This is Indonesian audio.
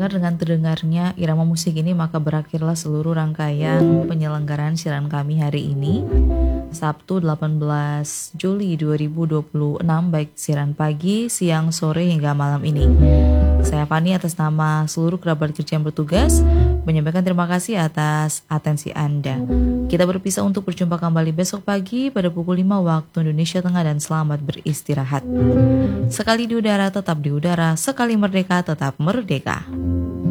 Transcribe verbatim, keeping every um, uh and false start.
mendengar dengan terdengarnya irama musik ini, maka berakhirlah seluruh rangkaian penyelenggaraan siaran kami hari ini, Sabtu delapan belas Juli dua ribu dua puluh enam, baik siaran pagi, siang, sore, hingga malam ini. Saya Fani atas nama seluruh kerabat kerja yang bertugas menyampaikan terima kasih atas atensi Anda. Kita berpisah untuk berjumpa kembali besok pagi pada pukul lima waktu Indonesia Tengah, dan selamat beristirahat. Sekali di udara tetap di udara, sekali merdeka tetap merdeka.